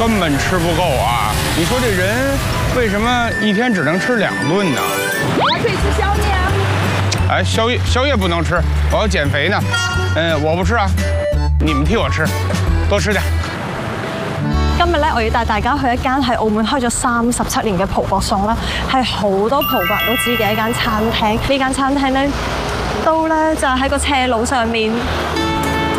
根本吃不够啊！你说这人为什么一天只能吃2顿呢？ 我还可以吃宵夜啊。 哎，宵夜不能吃，我要減肥呢。我不吃啊，你們替我吃，多吃點。 今日咧，我要帶大家去一間喺澳門開咗37年嘅葡國餸啦，係好多葡國人都知嘅一間餐廳。呢間餐廳咧，都咧就喺個斜路上面。